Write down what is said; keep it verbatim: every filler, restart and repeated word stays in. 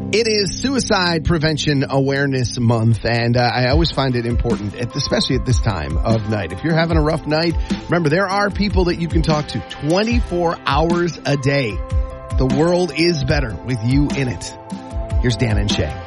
It is Suicide Prevention Awareness Month, and uh, I always find it important, at, especially at this time of night. If you're having a rough night, remember, there are people that you can talk to twenty-four hours a day. The world is better with you in it. Here's Dan and Shay.